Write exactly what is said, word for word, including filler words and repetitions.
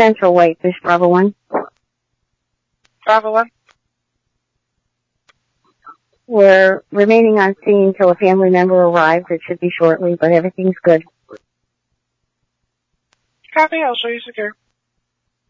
Central Whitefish, Bravo one. Bravo one. We're remaining on scene until a family member arrives. It should be shortly, but everything's good. Copy, I'll show you secure.